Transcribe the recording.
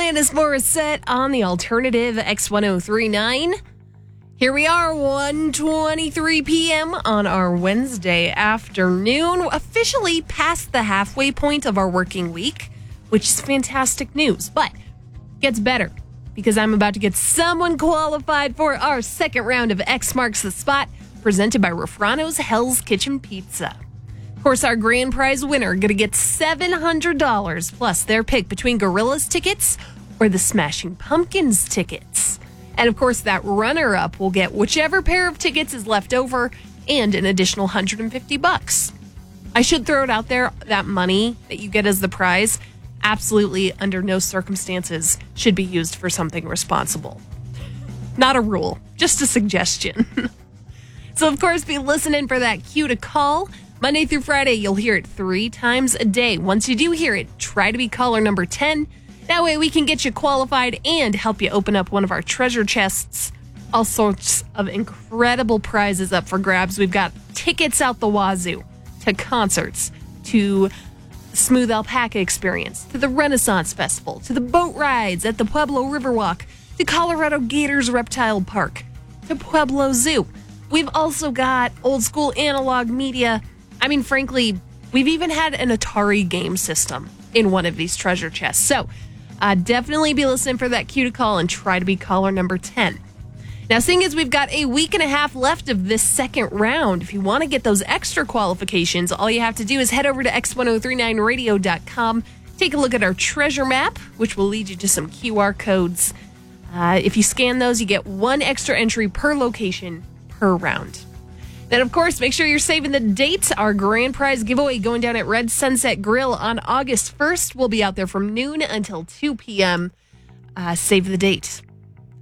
Alanis Morissette on the alternative X1039. Here we are, 1:23 p.m. on our Wednesday afternoon, officially past the halfway point of our working week, which is fantastic news, but gets better because I'm about to get someone qualified for our second round of X Marks the Spot, presented by Refrano's Hell's Kitchen Pizza. Of course, our grand prize winner going to get $700 plus their pick between Gorillaz tickets or the Smashing Pumpkins tickets. And of course, that runner-up will get whichever pair of tickets is left over and an additional $150. I should throw it out there, that money that you get as the prize absolutely under no circumstances should be used for something responsible. Not a rule, just a suggestion. So of course, be listening for that cue to call. Monday through Friday, you'll hear it 3 times a day. Once you do hear it, try to be caller number 10. That way we can get you qualified and help you open up one of our treasure chests. All sorts of incredible prizes up for grabs. We've got tickets out the wazoo to concerts, to Smooth Alpaca Experience, to the Renaissance Festival, to the boat rides at the Pueblo Riverwalk, to Colorado Gators Reptile Park, to Pueblo Zoo. We've also got old school analog media. I mean, frankly, we've even had an Atari game system in one of these treasure chests. So definitely be listening for that cue to call and try to be caller number 10. Now, seeing as we've got a week and a half left of this second round, if you want to get those extra qualifications, all you have to do is head over to x1039radio.com, take a look at our treasure map, which will lead you to some QR codes. If you scan those, you get 1 extra entry per location per round. Then, of course, make sure you're saving the date. Our grand prize giveaway going down at Red Sunset Grill on August 1st. We'll be out there from noon until 2 p.m. Save the date.